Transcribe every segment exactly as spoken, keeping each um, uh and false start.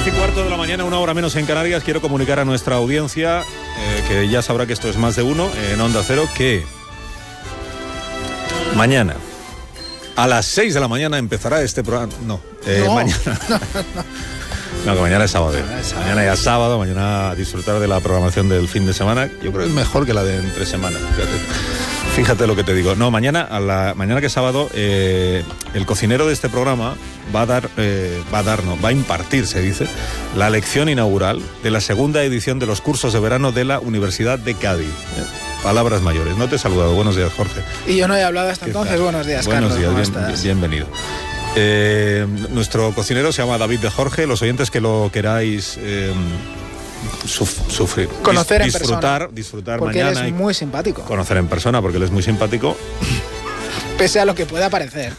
diez y cuarto de la mañana, una hora menos en Canarias, quiero comunicar a nuestra audiencia, eh, que ya sabrá que esto es más de uno, en Onda Cero, que mañana, a las seis de la mañana empezará este programa. No, eh, no. mañana. No, que mañana es sábado. Mañana ya es sábado, mañana a disfrutar de la programación del fin de semana. Yo creo que es mejor que la de entre semana. Fíjate, fíjate lo que te digo. No, mañana, a la, mañana que es sábado, eh, el cocinero de este programa va a dar, eh, va a dar, no, va a impartir, se dice, la lección inaugural de la segunda edición de los cursos de verano de la Universidad de Cádiz. ¿eh? Palabras mayores. No te he saludado. Buenos días, Jorge. Y yo no he hablado hasta entonces. Tal? Buenos días, Buenos Carlos. días, bien, bienvenido. Eh, nuestro cocinero se llama David de Jorge. Los oyentes que lo queráis eh, suf- sufrir, conocer dis- en disfrutar, persona, disfrutar porque mañana. él es muy simpático. Conocer en persona porque él es muy simpático. Pese a lo que pueda parecer.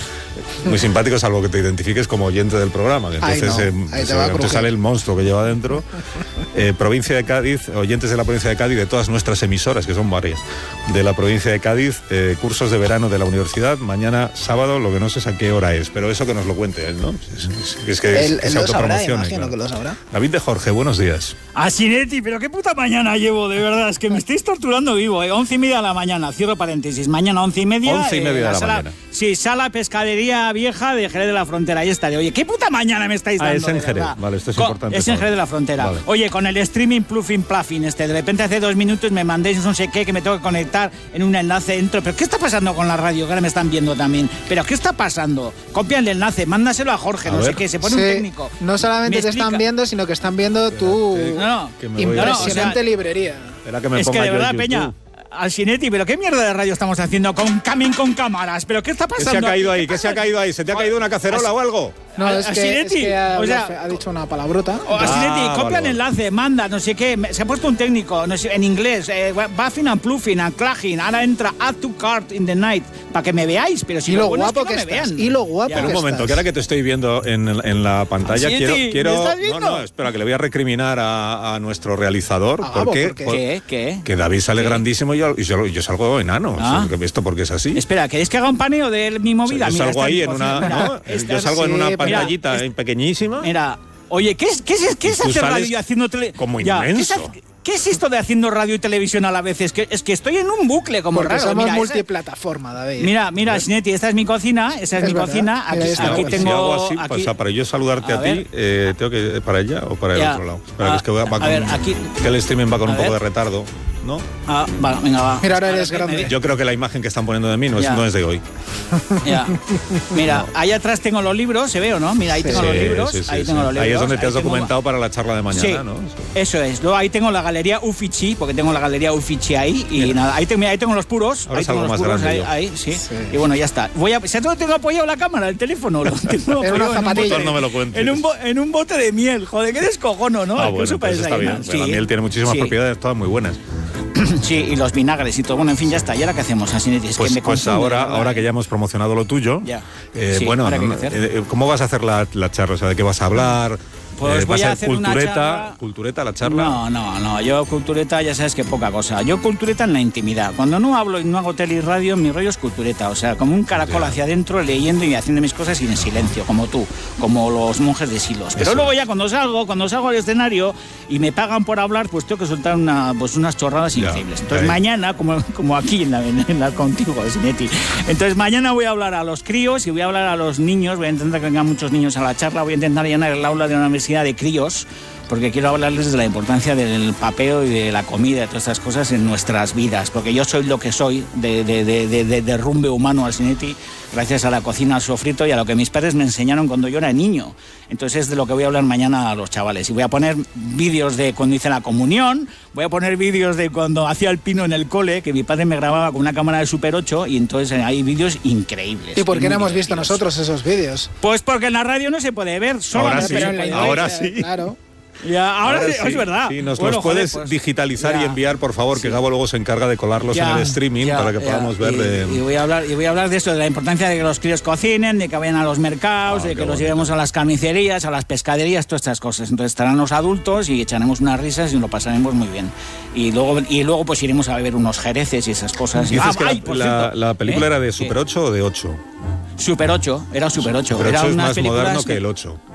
Muy simpático, salvo que te identifiques como oyente del programa. Que entonces Ay, no. eh, Ahí te se, va a te crujir. sale el monstruo que lleva dentro. Eh, provincia de Cádiz, oyentes de la provincia de Cádiz, de todas nuestras emisoras, que son varias, de la provincia de Cádiz, eh, cursos de verano de la universidad, mañana sábado, lo que no sé es a qué hora es, pero eso que nos lo cuente él, ¿no? Es, es, es que, Él, es, que él se lo sabrá, autopromocione. imagino Claro. que lo sabrá. David de Jorge, buenos días. Asinetti, pero qué puta mañana llevo, de verdad, es que me estáis torturando vivo, eh. once y media de la mañana, cierro paréntesis, mañana once y media. Once y media eh, de la sala, mañana. Sí, sala pescadería vieja de Jerez de la Frontera, ahí estaré. Oye, qué puta mañana me estáis Ah, dando. es en de Jerez, verdad. vale, esto es Co- importante Es en saber. Jerez de la Frontera. Vale. Oye, con el streaming pluffing pluffing este, de repente hace dos minutos me mandéis no sé qué, que me tengo que conectar en un enlace dentro. ¿Pero qué está pasando con la radio? Que ahora me están viendo también. ¿Pero qué está pasando? Copia el enlace, mándaselo a Jorge, A no ver. sé qué, se pone Sí, un técnico. no solamente Me te están explica. viendo, sino que están viendo tu No, no. Que me voy a- impresionante No, o sea, librería. Espera que me Es ponga que de yo verdad, en Peña, YouTube. Alcinetti, pero qué mierda de radio estamos haciendo con Camin con cámaras. ¿Pero qué está ¿Qué pasando? se ha caído aquí? ahí? ¿Qué se ha caído ahí? ¿Se te ha caído una cacerola o algo? No, Al- es que, es Asinetti, que ha, o sea- ha dicho una palabrota. O Alcinetti, Ah, copia vale, el vale. enlace, manda, no sé qué. Me- Se ha puesto un técnico no sé, en inglés. Eh, buffing and pluffing and clagging. Ahora entra add to cart in the night. Para que me veáis, pero si Y lo bueno es guapo que, que no me estás, vean. y lo guapo Ya. Pero un que momento, estás. que ahora que te estoy viendo en, en la pantalla, Ah, sí, quiero... sí, quiero ¿me estás viendo? No, no, espera, que le voy a recriminar a, a nuestro realizador. Ah, porque, ¿por qué? por- ¿Qué? ¿Qué? Que David sale ¿Qué? grandísimo y yo, y yo, yo salgo enano. Ah. O sea, ¿esto porque es así? Espera, ¿queréis que haga un paneo de mi O sea, movida? yo Mira, salgo esta ahí es en mi una... cocina. ¿no? Mira, esta- Yo salgo en sí, una mira, pantallita es- eh, pequeñísima. Mira, oye, ¿qué es, qué es, qué es Y tú hacer radio sales y haciendo tele? como Ya, ¿qué es inmenso. hac- ¿Qué es esto de haciendo radio y televisión a la vez? Es que, es que estoy en un bucle como Porque raro. somos Mira, esa- multiplataforma, David. Mira, mira, Sinetti, esta es mi cocina, esa es, Es mi verdad. cocina. Mira, Aquí, ahí está. aquí Si hago- tengo. si hago así, aquí- pues, o sea, para yo saludarte A a, ti, ver. eh, tengo que para allá o para el Ya. otro lado. Espera, Ah, que es que va, va a con, ver, aquí- que el streaming va con a un poco ver. de retardo, ¿no? Ah, vale, venga, va. Mira, ahora eres que me grande. ve- Yo creo que la imagen que están poniendo de mí no es, Ya. no es de hoy. Ya. Mira, ahí atrás tengo los libros, ¿se ve o no? Mira, ahí tengo Sí, los libros. sí, sí, ahí sí. tengo los libros. Ahí es donde te has ahí tengo- documentado para la charla de mañana, Sí, ¿no? eso es. Luego ahí tengo la galería Uffizi, porque tengo la galería Uffizi ahí. Y Mira. nada, ahí, te- mira, ahí tengo los puros. Ahora ahí tengo salgo los más puros, grande ahí, yo. ahí, sí. Sí. Y bueno, ya está. Voy a, ¿sabes dónde tengo apoyado la cámara? El teléfono. Lo tengo En una apoyado un zapatilla. bote- No me lo cuentes. En un, bo- en un bote de miel. Joder, qué descojono, ¿no? Ah, Que bueno, eso entonces parece está ahí, bien. ¿no? Bueno, la Sí. miel tiene muchísimas Sí. propiedades, todas muy buenas. Sí, y los vinagres y todo. Bueno, en fin, ya está. ¿Y ahora qué hacemos, Asinetti? Es Pues, que me pues confunde, ahora, de verdad. ahora que ya hemos promocionado lo tuyo, Ya. eh, Sí, bueno, ¿ahora qué hay no, que hacer? eh, ¿cómo vas a hacer la, la charla? O sea, ¿de qué vas a hablar? Pues Eh, voy ¿Va a a ser hacer una cultureta, charla- cultureta la charla? No, no, no. Yo cultureta ya sabes que poca cosa. Yo cultureta en la intimidad. Cuando no hablo y no hago tele y radio, mi rollo es cultureta. O sea, como un caracol Ya. hacia adentro, leyendo y haciendo mis cosas y en silencio, como tú, como los monjes de Silos. Pero Eso. luego ya cuando salgo, cuando salgo al escenario y me pagan por hablar, pues tengo que soltar una, pues unas chorradas Ya, increíbles. Entonces ahí. mañana, como, como aquí en la, en la contigo, Sinetti. Entonces mañana voy a hablar a los críos y voy a hablar a los niños. Voy a intentar que vengan muchos niños a la charla. Voy a intentar llenar el aula de una universidad de críos, porque quiero hablarles de la importancia del papeo y de la comida y todas estas cosas en nuestras vidas, porque yo soy lo que soy, de, de, de, de, de derrumbe humano al Sinetti, gracias a la cocina, al sofrito y a lo que mis padres me enseñaron cuando yo era niño. Entonces es de lo que voy a hablar mañana a los chavales. Y voy a poner vídeos de cuando hice la comunión, voy a poner vídeos de cuando hacía el pino en el cole, que mi padre me grababa con una cámara de Super ocho, y entonces hay vídeos increíbles. ¿Y por qué muy no hemos visto divertidos. nosotros esos vídeos? Pues porque en la radio no se puede ver, solo Ahora no sí, se Pero en la puede ver. ahora iglesia, sí. Claro. Ya, ahora, sí, sí, es verdad. Sí, nos Bueno, los puedes joder, pues, digitalizar y ya. enviar, por favor, que Sí. Gabo luego se encarga de colarlos Ya, en el streaming ya, para que ya. podamos ver y, de... y voy a hablar y voy a hablar de esto, de la importancia de que los críos cocinen, de que vayan a los mercados, Ah, de qué que los bonito. llevemos a las carnicerías, a las pescaderías, todas estas cosas. Entonces estarán los adultos y echaremos unas risas y lo pasaremos muy bien. Y luego y luego pues iremos a beber unos jereces y esas cosas. Dices Ah, que la- ay, por la, cierto, la película ¿eh? era de ¿Qué? Super ocho o de ocho. Super ocho, era Super ocho. Pero era ocho es unas más películas moderno que que- el ocho.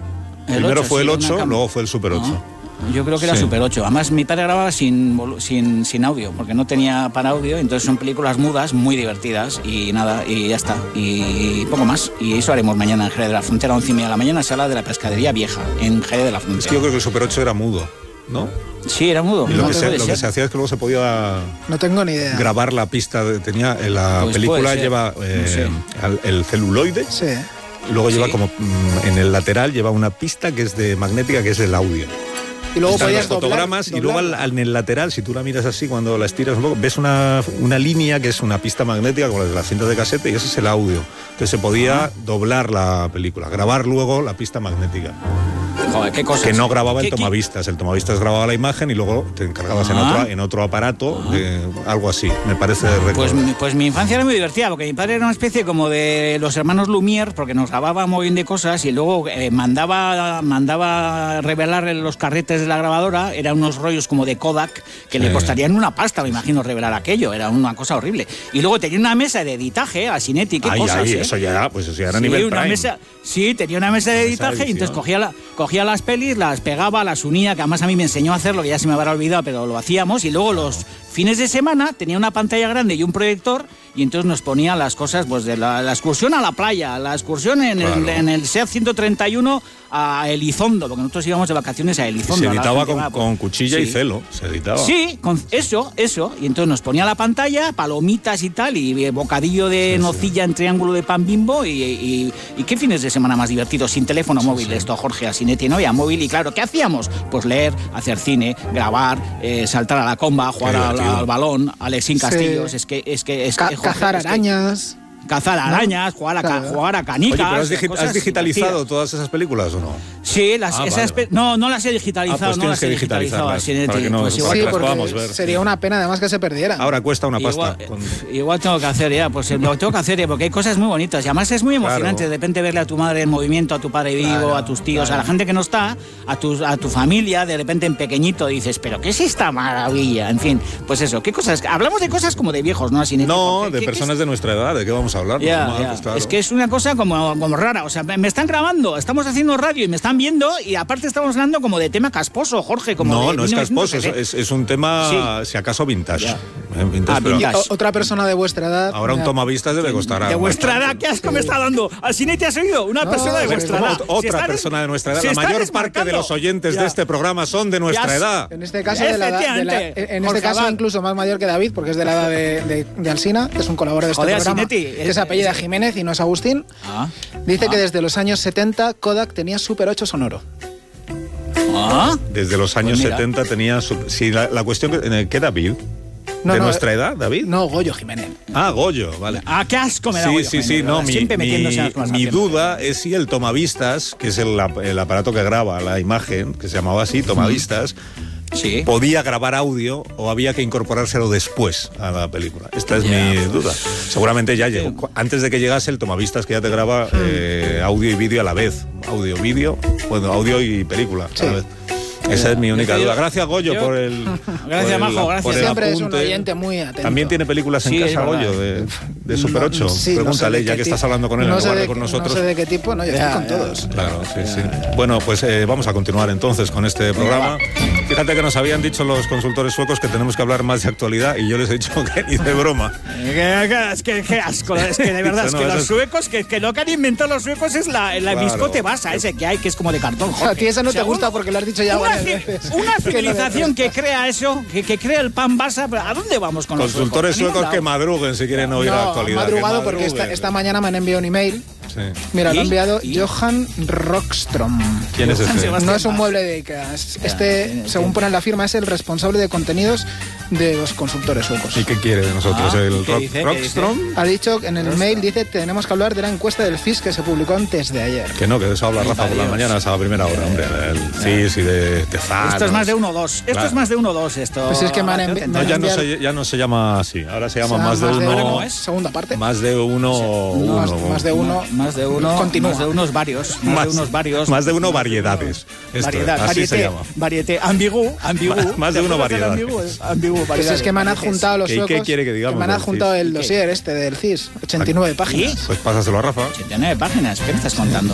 El Primero ocho, fue sí, el una ocho, cam- luego fue el Super ocho. Ah, yo creo que era Sí. Super ocho. Además, mi padre grababa sin, volu- sin, sin audio, porque no tenía para audio, entonces son películas mudas, muy divertidas, y nada, y ya está. Y poco más. Y eso haremos mañana en Jerez de la Frontera, once y media de la mañana, sala de la pescadería vieja, en Jerez de la Es Frontera. que yo creo que el Super ocho era mudo, ¿no? Sí, era mudo. Y lo, No, que se, puede lo que ser. se hacía es que luego se podía No tengo ni idea. grabar la pista. De, tenía en la Pues película puede ser, lleva eh, no sé. al- el celuloide, Sí. luego lleva Sí. como mm, en el lateral lleva una pista que es de magnética, que es el audio. Y luego Están los podías doblar- fotogramas y luego al- doblarla. al- en el lateral, si tú la miras así, cuando la estiras un poco, ves una, una línea que es una pista magnética como la de la cinta de casete y ese es el audio. Entonces se podía Ah. doblar la película, grabar luego la pista magnética. Joder, qué cosas. Que no grababa el ¿Qué- qué- tomavistas, el tomavistas grababa la imagen y luego te encargabas en, Ah. otro, en otro aparato, de algo así, me parece recordar. Pues, mi- pues mi infancia era muy divertida, porque mi padre era una especie como de los hermanos Lumière, porque nos grababa muy bien de cosas y luego eh, mandaba, mandaba revelar en los carretes de la grabadora, eran unos rollos como de Kodak, que le Sí. costarían una pasta, me imagino, revelar aquello, era una cosa horrible. Y luego tenía una mesa de editaje, a Cinetti, qué Ahí, cosas, ahí, ¿eh? eso ya, pues eso ya era Sí, nivel una Prime. mesa, sí, tenía una mesa de Una mesa de editaje y edición. entonces cogía, la, cogía las pelis, las pegaba, las unía, que además a mí me enseñó a hacerlo, que ya se me habrá olvidado, pero lo hacíamos, y luego los fines de semana tenía una pantalla grande y un proyector, y entonces nos ponía las cosas, pues de la, la excursión a la playa, la excursión en, el, Claro. en el SEAT ciento treinta y uno a Elizondo, porque nosotros íbamos de vacaciones a Elizondo. Se a la editaba gente con, va, pues, con cuchilla y sí. celo, se editaba. Sí, con eso, eso. Y entonces nos ponía la pantalla, palomitas y tal, y eh, bocadillo de nocilla en triángulo de pan Bimbo. Y, y- y qué fines de semana más divertidos, sin teléfono móvil, esto, Jorge, Asinetti, no había móvil. Y claro, ¿qué hacíamos? Pues leer, hacer cine, grabar, eh, saltar a la comba, jugar al, divertido. al balón, Alexín Sí. Castillos. Es que. Es que es, Ca- que, Jorge, cazar es que- arañas. Cazar arañas, jugar, a, ca- Claro. jugar a canicas. Oye, pero has, digi- cosas ¿has digitalizado divertidas. todas esas películas o no? Sí, las, Ah, esas vale. pe- no, no las he digitalizado, Ah, pues no tienes las que he digitalizado, digitalizarlas, Asinetti. para que no- Pues para igual que Sí, las porque podamos ver. sería una pena además que se perdieran. Ahora cuesta una pasta. Igual, con- eh, igual tengo que hacer ya, pues eh, lo tengo que hacer ya, porque hay cosas muy bonitas y además es muy emocionante Claro. de repente verle a tu madre en movimiento, a tu padre vivo, Claro, a tus tíos, a la gente que no está, a tu, a tu familia, de repente en pequeñito dices, pero ¿qué es esta maravilla? En fin, pues eso, ¿qué cosas? Hablamos de cosas como de viejos, ¿no? Asinetti? No, Porque, de ¿qué- qué personas de nuestra edad, ¿de qué vamos a hablar? es? Ya, Normal, ya. pues claro. Es que es una cosa como, como rara, o sea, me me están grabando, estamos haciendo radio y me están viendo y aparte estamos hablando como de tema casposo, Jorge, como No, de no es casposo, es, mil novecientos es- es un tema, si acaso, vintage. Ya. Eh, vintage, Ah, pero vintage. O- otra persona de vuestra edad. ahora un mira, tomavistas debe costar De algo. vuestra edad, ¿qué asco me está dando? Asinetti, ¿has oído? Una No, persona de pero vuestra como edad. Otra Se están- persona de nuestra edad. se La están mayor parte de desmarcando. los oyentes Ya. de este programa son de nuestra Ya. edad. En este caso, de la edad, de la- Efectivamente. en este Jorge caso Abad. incluso más mayor que David, porque es de la edad de, de, de Alsina, que es un colaborador de este Joder, programa, Asinetti, que se apellida Jiménez y no es Agustín. Ah. Dice Ah. que desde los años setenta Kodak tenía Super ocho sonoro. Ah. Desde los años Pues mira. setenta tenía... Su, sí, la, la cuestión... que- ¿Qué David? No, ¿De no, nuestra edad, David? No, Goyo Jiménez. Ah, Goyo, vale. Ah, qué asco me da. Sí, Goyo sí, sí, Jiménez, no, ¿verdad? mi, Siempre mi- metiéndose en las cosas mi siempre. duda es si el tomavistas, que es el, ap- el aparato que graba la imagen, que se llamaba así, tomavistas, Sí. podía grabar audio o había que incorporárselo después a la película. Esta es Ya. mi duda. Seguramente ya llegó. Antes de que llegase el tomavistas, que ya te graba eh, audio y vídeo a la vez. Audio, vídeo, bueno, audio y película a Sí. la vez. Esa es mi única Yo- duda. Gracias, Goyo, yo- por el. Gracias, por el- Majo, gracias. por el Siempre es un apunte. oyente muy atento. También tiene películas en Sí, es casa, verdad. Goyo, de, de Super No, ocho. sí, no sé Pregúntale, de ya qué que tipo. estás hablando con él no en sé lugar de de- con nosotros. No sé de qué tipo, no, yo Ya, estoy con ya. todos. Claro, sí, sí. Bueno, pues eh, vamos a continuar entonces con este programa. Fíjate que nos habían dicho los consultores suecos que tenemos que hablar más de actualidad y yo les he dicho que ni de broma. Eh, que- Es que qué asco, es que de verdad, es No, que eso los es- suecos, que, que lo que han inventado los suecos es la, la Claro. biscote basa ese que hay, que es como de cartón. O sea, a ti esa no te Según- gusta porque lo has dicho ya una, varias ci- veces. una Que lo civilización que detestas. crea eso, que, que crea el pan basa, pero ¿a dónde vamos con los Consultores suecos? A suecos que ningún lado. madruguen si quieren oír la No, actualidad. madrugado que porque esta, madruguen. esta mañana me han enviado un email. Sí. Mira, lo ha ¿Y? enviado ¿Y? Johan Rockstrom. ¿Quién es Johann este? Sebastián. No es un Bach. mueble de Ikea. es- Ya, Este, tiene- según tiene- pone en la firma, es el responsable de contenidos de los consultores suecos. ¿Y qué quiere de nosotros Ah, el ¿qué rock, dice? ¿Qué Rockstrom? Ha dicho en el mail, dice, tenemos que hablar de la encuesta del F I S que se publicó antes de ayer. Que no, que de eso habla Rafa por las Dios. mañanas a la primera hora, hombre. El CIS y de Tezanos. Esto es más de uno o dos. Esto Claro. es más de uno o dos. Esto. Pues es que me han Creo envi- que No, me ya han no, enviado- se, ya no se llama así. Ahora se llama O sea, más de uno. ¿cómo es? Segunda parte. Más de uno. uno. Más, más de uno. Más de uno. Continúa. Más de unos varios. Más, Más- de unos varios. más de uno variedades. Esto, Variedad, así varieté, se llama. varieté, ambigú, ambigú. Más- más de ¿Te uno acuerdas del variedades. ambigú? Ambigú, Pues variedades, es que me han varietés. adjuntado los ¿Qué- qué suecos. quiere que digamos me han del adjuntado C I S? el ¿Y qué? dossier este del C I S. ochenta y nueve páginas. Pues pásaselo a Rafa. ochenta y nueve páginas. ¿Qué me estás contando?